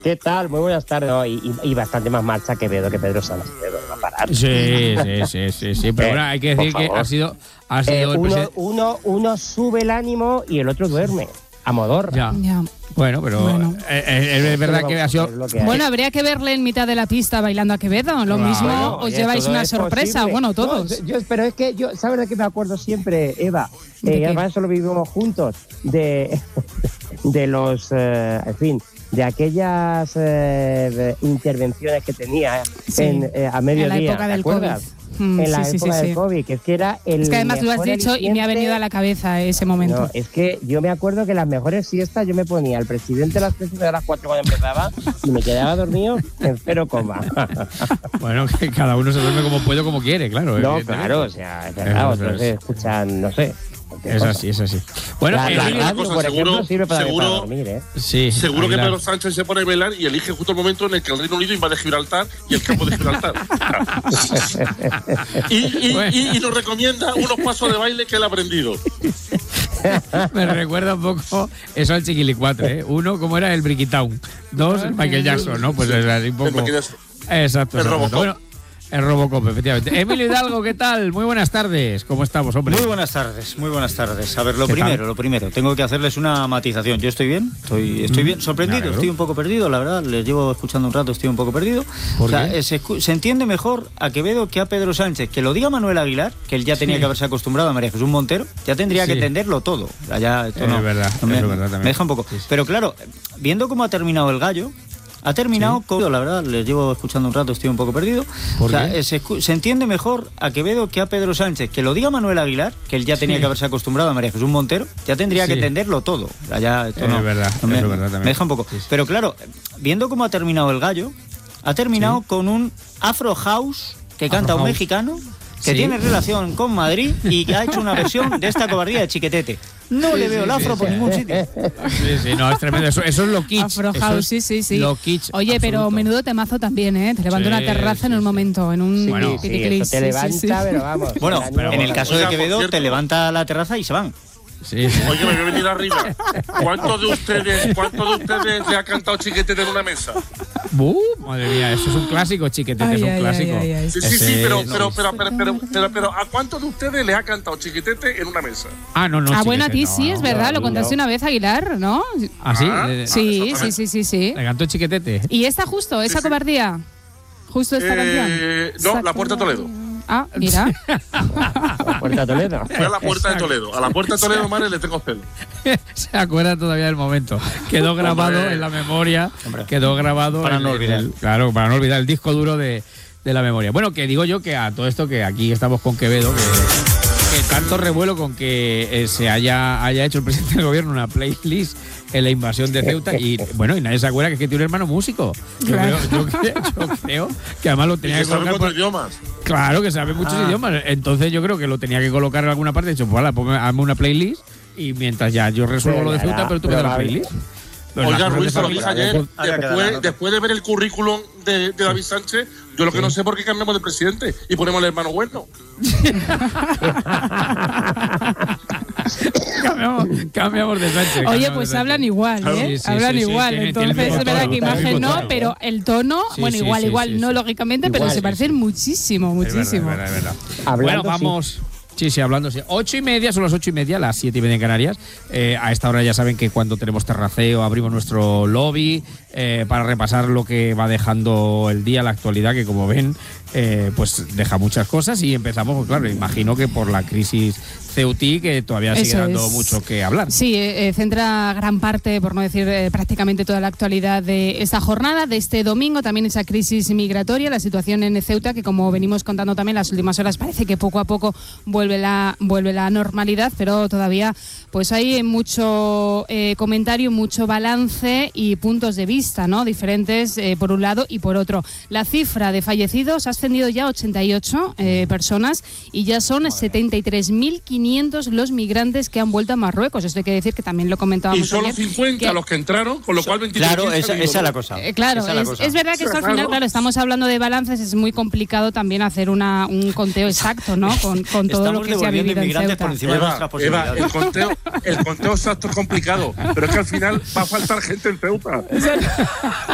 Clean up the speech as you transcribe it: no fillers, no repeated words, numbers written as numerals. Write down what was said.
¿Qué tal? Muy buenas tardes. No, y bastante más marcha que Pedro Sánchez. Va a parar. Sí. Pero bueno, hay que decir que ha sido el presidente. Uno sube el ánimo y el otro duerme. A modorra. Ya. Bueno, pero es verdad que ha sido. Bueno, habría que verle en mitad de la pista bailando a Quevedo. Lo mismo os lleváis una sorpresa. Posible. Bueno, todos. No, pero es que yo, ¿sabes de qué me acuerdo siempre, Eva? Además, eso lo vivimos juntos. De los. En fin. De aquellas intervenciones que tenía a mediodía. En la época del COVID. En la época del COVID, que era el. Es que además lo has dicho y me ha venido a la cabeza ese momento. No, es que yo me acuerdo que las mejores siestas yo me ponía al presidente a las 3 de las 4 cuando empezaba y me quedaba dormido en 0, Bueno, que cada uno se duerme como puede, como quiere, claro. No, claro, o sea, es verdad, otros se escuchan, no sé. Es así. Bueno, la radio, por ejemplo, sirve para dormir, ¿eh? Sí. Seguro que Pedro Sánchez se pone a velar y elige justo el momento en el que el Reino Unido invade Gibraltar y el campo de Gibraltar. y nos recomienda unos pasos de baile que él ha aprendido. Me recuerda un poco eso al Chiquilicuatre, ¿eh? 1, como era el Brickitown. 2, el Michael Jackson, ¿no? Pues es así un poco. Exacto. El Robocop. Bueno, el Robocop, efectivamente. Emilio Hidalgo, ¿qué tal? Muy buenas tardes. ¿Cómo estamos, hombre? Muy buenas tardes. A ver, lo primero, tengo que hacerles una matización. Yo estoy bien, estoy bien, sorprendido, estoy un poco perdido, la verdad, les llevo escuchando un rato, estoy un poco perdido. O sea, se entiende mejor a Quevedo que a Pedro Sánchez. Que lo diga Manuel Aguilar, que él ya tenía que haberse acostumbrado a María Jesús Montero, ya tendría que entenderlo todo. Ya, esto es verdad también. Me deja un poco. Sí. Pero claro, viendo cómo ha terminado el gallo, ha terminado con... La verdad, les llevo escuchando un rato, estoy un poco perdido. O sea, se entiende mejor a Quevedo que a Pedro Sánchez. Que lo diga Manuel Aguilar, que él ya tenía que haberse acostumbrado a María Jesús Montero, ya tendría que entenderlo todo. Ya, esto es verdad también. Me deja un poco. Sí. Pero claro, viendo cómo ha terminado el gallo, ha terminado con un Afro House que canta un mexicano que tiene relación con Madrid y que ha hecho una versión de esta cobardía de Chiquetete. No le veo el afro por ningún sitio. Sí, no, es tremendo. Eso es lo kitsch. Afro House, sí. Lo kitsch. Oye, absoluto. Pero menudo temazo también, ¿eh? Te levanta una terraza en un momento, en un eso te levanta, pero vamos. Bueno, en el caso de Quevedo, te levanta la terraza y se van. Sí. Oye, me voy a venir arriba. ¿Cuántos de ustedes le ha cantado Chiquetete en una mesa? Madre mía, eso es un clásico, Chiquetete, es un clásico. Sí, pero ¿a cuántos de ustedes le ha cantado Chiquetete en una mesa? No. Bueno, a ti sí, es verdad, lo contaste una vez, Aguilar, ¿no? ¿Ah, sí? Sí. Le cantó Chiquetete. ¿Y esta justo, esa cobardía? ¿Justo esta canción? No, La Puerta de Toledo. Mira. La Puerta de Toledo. Fue a La Puerta de Toledo. A La Puerta de Toledo, madre, le tengo pelo. Se acuerda todavía del momento. Quedó grabado en la memoria. Quedó grabado para no olvidar. Para no olvidar el disco duro de la memoria. Bueno, que digo yo que a todo esto que aquí estamos con Quevedo, que tanto revuelo con que se haya hecho el presidente del gobierno una playlist en la invasión de Ceuta y nadie se acuerda que tiene un hermano músico. Claro. Yo creo que además lo tenía que colocar por idiomas. Claro, que sabe muchos idiomas. Entonces yo creo que lo tenía que colocar en alguna parte. De hecho, pues hazme una playlist y mientras ya yo resuelvo lo de Ceuta, pero tú me das la playlist. Oiga, Ruiz, lo dije ayer, después de ver el currículum de David Sánchez, yo lo que no sé por qué cambiamos de presidente y ponemos al hermano bueno. Cambiamos de Sánchez. Oye, pues hablan igual, ¿eh? Hablan igual. Entonces es verdad que imagen no, pero el tono, igual, no lógicamente, pero se parecen muchísimo. Es verdad. Bueno, vamos. Sí, hablando. 8:30, son las 8:30, las 7:30 en Canarias. A esta hora ya saben que cuando tenemos terraceo abrimos nuestro lobby para repasar lo que va dejando el día, la actualidad, que como ven, pues deja muchas cosas. Y empezamos, pues, claro, imagino que por la crisis ceutí, que todavía sigue dando mucho que hablar. Sí, centra gran parte, por no decir prácticamente toda la actualidad de esta jornada, de este domingo, también esa crisis migratoria, la situación en Ceuta, que como venimos contando también las últimas horas, parece que poco a poco vuelve la normalidad, pero todavía pues hay mucho comentario, mucho balance y puntos de vista, ¿no? Diferentes por un lado y por otro. La cifra de fallecidos ha ascendido ya a 88 personas y ya son 73.500 los migrantes que han vuelto a Marruecos. Esto hay que decir que también lo comentábamos. Y solo ayer, 50 los que entraron, con lo cual 23. Claro, esa es la cosa. Claro, es verdad que esto al final, claro, estamos hablando de balances, es muy complicado también hacer un conteo exacto, ¿no? Con todo lo que se ha vivido en Ceuta. Por encima de nuestras posibilidades. El conteo exacto es complicado, pero es que al final va a faltar gente en Ceuta.